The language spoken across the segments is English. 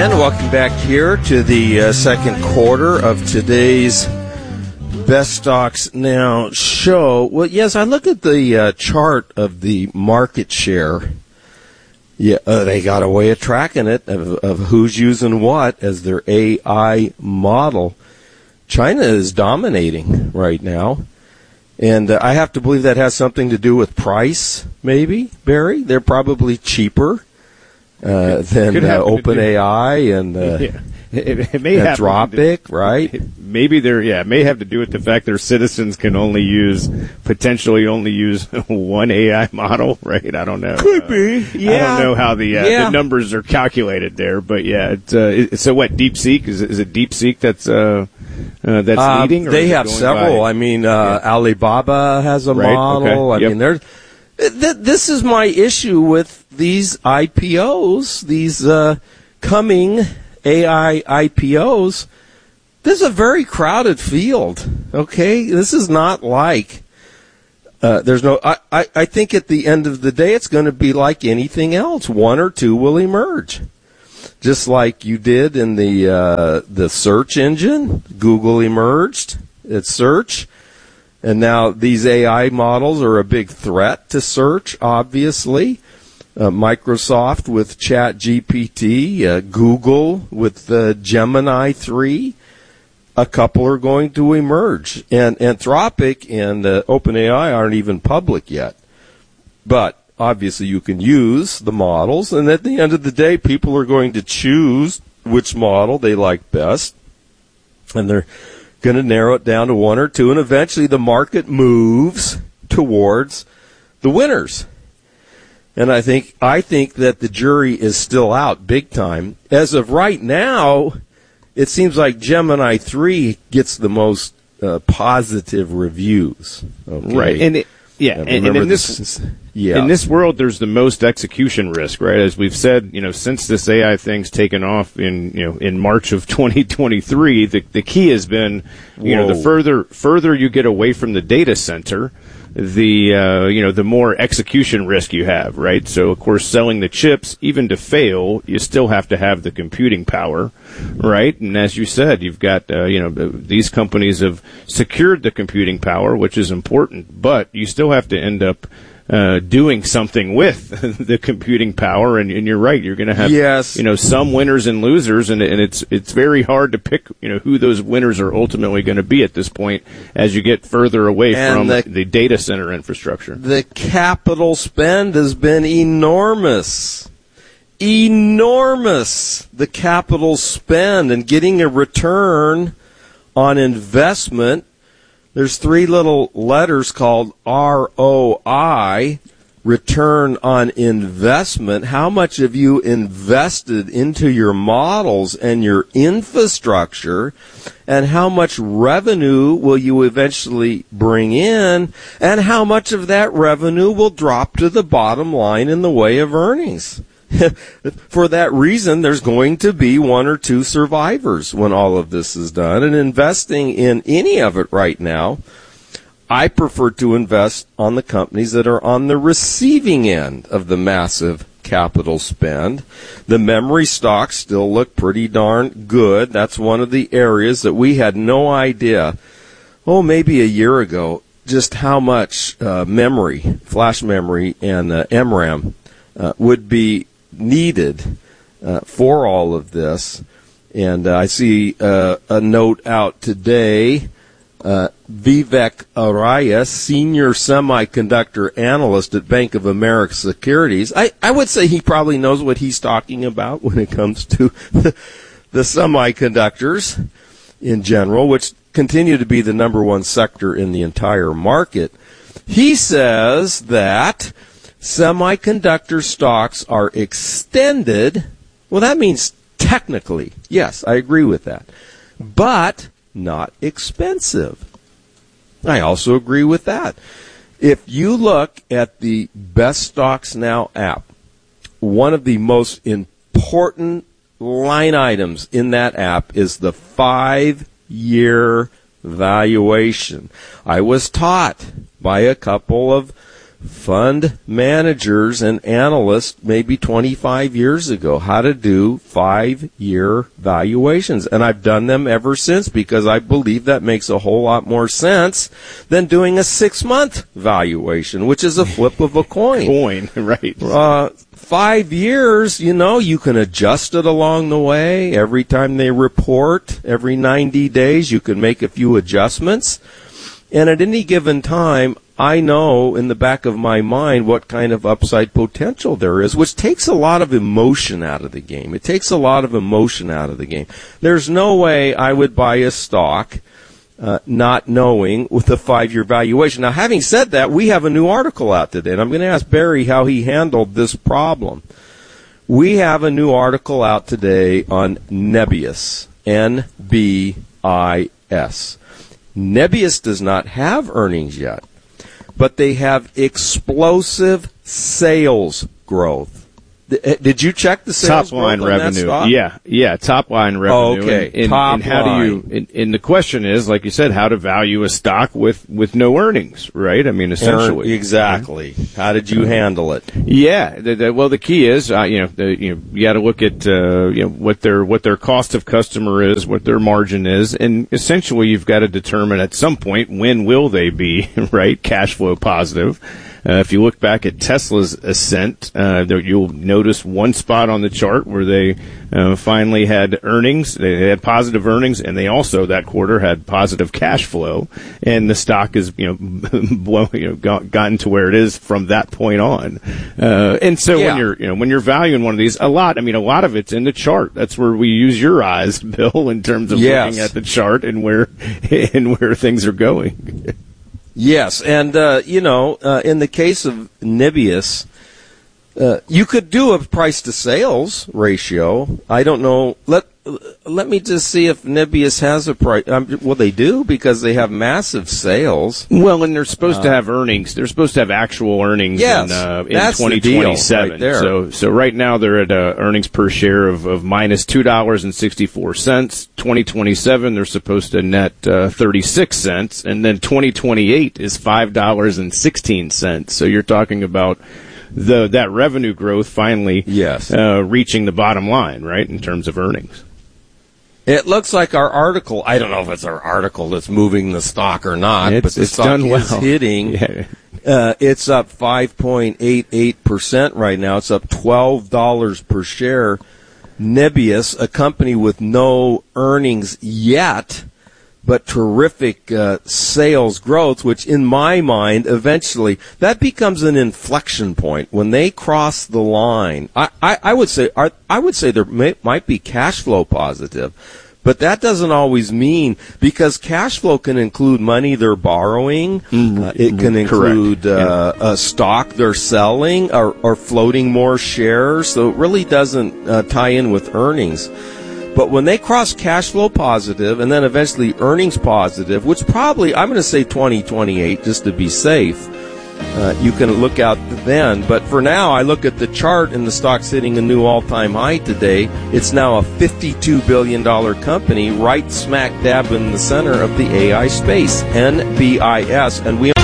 again. Welcome back here to the second quarter of today's Best Stocks Now show. Well, yes, I look at the chart of the market share. Yeah, they got a way of tracking it, of who's using what as their AI model. China is dominating right now. And I have to believe that has something to do with price, maybe, Barry. They're probably cheaper than OpenAI and it may have Anthropic, right? Maybe it may have to do with the fact their citizens can potentially only use one AI model, right? I don't know. Could be, yeah. I don't know how the numbers are calculated there, but yeah. So what? DeepSeek is it DeepSeek that's leading? Or they have several. Alibaba has a model. Okay. I mean, this is my issue with these IPOs, these coming AI IPOs. This is a very crowded field, okay? This is not like I think at the end of the day it's going to be like anything else. One or two will emerge. Just like you did in the search engine. Google emerged at search. And now these AI models are a big threat to search, obviously. Microsoft with ChatGPT, Google with Gemini 3. A couple are going to emerge. And Anthropic and OpenAI aren't even public yet. But obviously you can use the models, and at the end of the day, people are going to choose which model they like best. And they're going to narrow it down to one or two, and eventually the market moves towards the winners. And I think that the jury is still out big time. As of right now, it seems like Gemini 3 gets the most positive reviews. Okay? Right. And in this world, there's the most execution risk, right? As we've said, since this AI thing's taken off in March of 2023, the key has been, the further you get away from the data center, the more execution risk you have, right? So of course, selling the chips, even to fail, you still have to have the computing power, right? And as you said, you've got these companies have secured the computing power, which is important, but you still have to end up doing something with the computing power, and you're right. You're going to have some winners and losers, and it's very hard to pick who those winners are ultimately going to be at this point as you get further away from the data center infrastructure. The capital spend has been enormous. The capital spend and getting a return on investment. There's three little letters called ROI, return on investment. How much have you invested into your models and your infrastructure, and how much revenue will you eventually bring in, and how much of that revenue will drop to the bottom line in the way of earnings? For that reason, there's going to be one or two survivors when all of this is done. And investing in any of it right now, I prefer to invest on the companies that are on the receiving end of the massive capital spend. The memory stocks still look pretty darn good. That's one of the areas that we had no idea, maybe a year ago, just how much memory, flash memory, and MRAM would be needed for all of this. And I see a note out today. Vivek Arya, senior semiconductor analyst at Bank of America Securities. I would say he probably knows what he's talking about when it comes to the semiconductors in general, which continue to be the number one sector in the entire market. He says that semiconductor stocks are extended. Well, that means technically, yes, I agree with that, but not expensive. I also agree with that. If you look at the Best Stocks Now app, one of the most important line items in that app is the 5-year valuation. I was taught by a couple of fund managers and analysts maybe 25 years ago how to do 5-year valuations. And I've done them ever since because I believe that makes a whole lot more sense than doing a 6-month valuation, which is a flip of a coin. Right. 5 years, you can adjust it along the way. Every time they report, every 90 days, you can make a few adjustments. And at any given time, I know in the back of my mind what kind of upside potential there is, which takes a lot of emotion out of the game. It takes a lot of emotion out of the game. There's no way I would buy a stock not knowing with a 5-year valuation. Now, having said that, we have a new article out today, and I'm going to ask Barry how he handled this problem. We have a new article out today on Nebius, N-B-I-S. Nebius does not have earnings yet, but they have explosive sales growth. Did you check the sales top line growth on revenue? That stock? Yeah, top line revenue. Oh, okay, and how do you? And the question is, like you said, how to value a stock with no earnings, right? I mean, essentially, exactly. How did you handle it? Yeah, well, the key is, you got to look at what their cost of customer is, what their margin is, and essentially you've got to determine at some point when will they be right cash flow positive. If you look back at Tesla's ascent, you'll notice one spot on the chart where they finally had earnings. They had positive earnings, and they also that quarter had positive cash flow. And the stock has gotten to where it is from that point on. And so when you're valuing one of these, a lot of it's in the chart. That's where we use your eyes, Bill, in terms of looking at the chart and where things are going. Yes, and in the case of Nebius, you could do a price to sales ratio. I don't know. Let me just see if Nebius has a price. Well, they do because they have massive sales. Well, and they're supposed to have earnings. They're supposed to have actual earnings in 2027. Right there. So right now they're at earnings per share of minus $2.64. 2027 they're supposed to net 36 cents, and then 2028 is $5.16. So you're talking about that revenue growth finally reaching the bottom line, right, in terms of earnings. It looks like our article, I don't know if it's our article that's moving the stock or not, but the stock is hitting. It's up 5.88% right now. It's up $12 per share. Nebius, a company with no earnings yet, but terrific sales growth, which in my mind, eventually, that becomes an inflection point. When they cross the line, I would say there might be cash flow positive, but that doesn't always mean, because cash flow can include money they're borrowing, it can include a stock they're selling, or floating more shares, so it really doesn't tie in with earnings. But when they cross cash flow positive and then eventually earnings positive, which probably, I'm going to say 2028 just to be safe, you can look out then. But for now, I look at the chart and the stock's hitting a new all-time high today. It's now a $52 billion company right smack dab in the center of the AI space, NBIS. And we...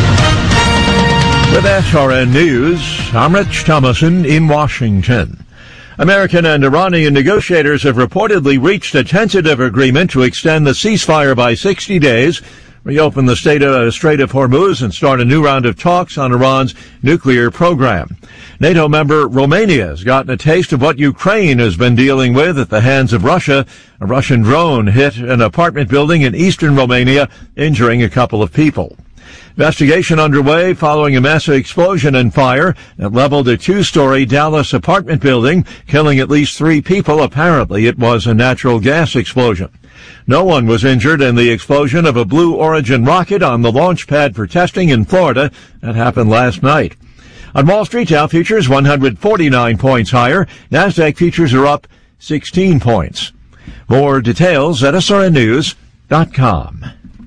With SRN News, I'm Rich Thomason in Washington. American and Iranian negotiators have reportedly reached a tentative agreement to extend the ceasefire by 60 days, reopen the Strait of Hormuz, and start a new round of talks on Iran's nuclear program. NATO member Romania has gotten a taste of what Ukraine has been dealing with at the hands of Russia. A Russian drone hit an apartment building in eastern Romania, injuring a couple of people. Investigation underway following a massive explosion and fire that leveled a 2-story Dallas apartment building, killing at least 3 people. Apparently, it was a natural gas explosion. No one was injured in the explosion of a Blue Origin rocket on the launch pad for testing in Florida. That happened last night. On Wall Street, Dow futures 149 points higher. Nasdaq futures are up 16 points. More details at srnnews.com.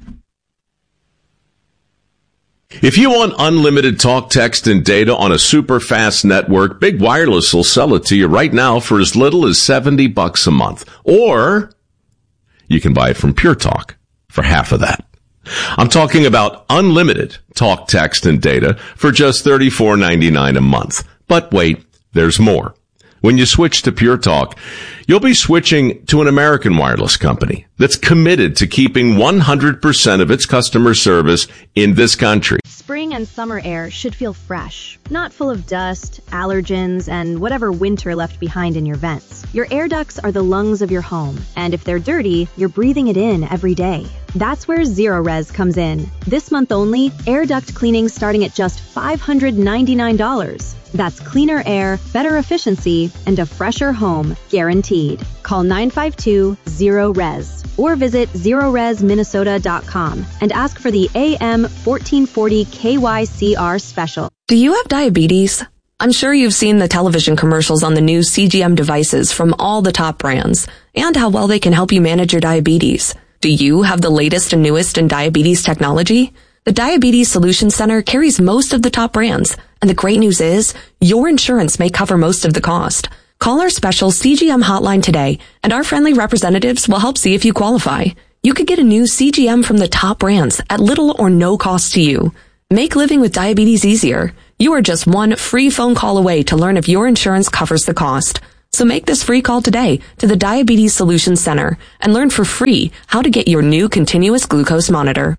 If you want unlimited talk, text, and data on a super fast network, Big Wireless will sell it to you right now for as little as $70 a month. Or you can buy it from Pure Talk for half of that. I'm talking about unlimited talk, text, and data for just $34.99 a month. But wait, there's more. When you switch to Pure Talk, you'll be switching to an American wireless company that's committed to keeping 100% of its customer service in this country. Spring and summer air should feel fresh, not full of dust, allergens, and whatever winter left behind in your vents. Your air ducts are the lungs of your home, and if they're dirty, you're breathing it in every day. That's where Zerorez comes in. This month only, air duct cleaning starting at just $599. That's cleaner air, better efficiency, and a fresher home, guaranteed. Call 952-ZERO-RES or visit ZeroResMinnesota.com and ask for the AM 1440 KYCR special. Do you have diabetes? I'm sure you've seen the television commercials on the new CGM devices from all the top brands and how well they can help you manage your diabetes. Do you have the latest and newest in diabetes technology? The Diabetes Solutions Center carries most of the top brands, and the great news is your insurance may cover most of the cost. Call our special CGM hotline today, and our friendly representatives will help see if you qualify. You could get a new CGM from the top brands at little or no cost to you. Make living with diabetes easier. You are just one free phone call away to learn if your insurance covers the cost. So make this free call today to the Diabetes Solutions Center and learn for free how to get your new continuous glucose monitor.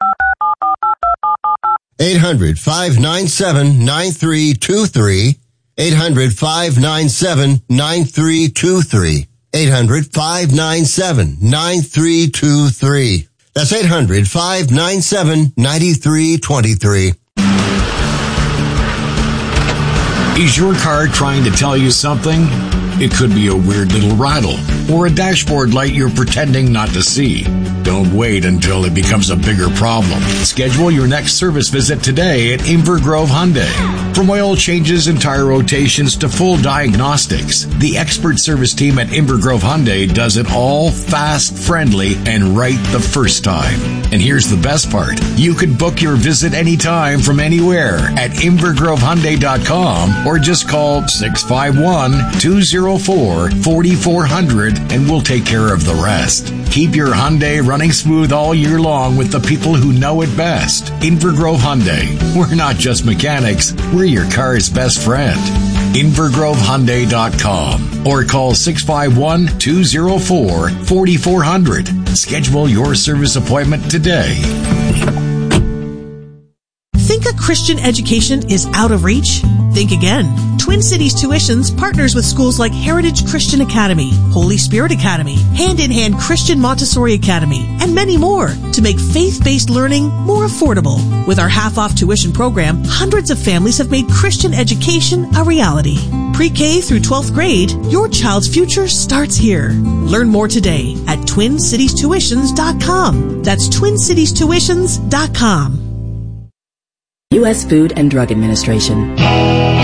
800-597-9323. 800-597-9323. 800-597-9323. That's 800-597-9323. Is your car trying to tell you something? It could be a weird little rattle or a dashboard light you're pretending not to see. Don't wait until it becomes a bigger problem. Schedule your next service visit today at Inver Grove Hyundai. From oil changes and tire rotations to full diagnostics, the expert service team at Inver Grove Hyundai does it all fast, friendly, and right the first time. And here's the best part. You can book your visit anytime from anywhere at InverGroveHyundai.com or just call 651-204-4400 and we'll take care of the rest. Keep your Hyundai running smooth all year long with the people who know it best. Inver Grove Hyundai. We're not just mechanics, we're your car's best friend. InverGroveHyundai.com or call 651-204-4400. Schedule your service appointment today. Think a Christian education is out of reach? Think again. Twin Cities Tuitions partners with schools like Heritage Christian Academy, Holy Spirit Academy, Hand in Hand Christian Montessori Academy, and many more to make faith-based learning more affordable. With our half-off tuition program, hundreds of families have made Christian education a reality. Pre-K through 12th grade, your child's future starts here. Learn more today at TwinCitiesTuitions.com. That's TwinCitiesTuitions.com. U.S. Food and Drug Administration.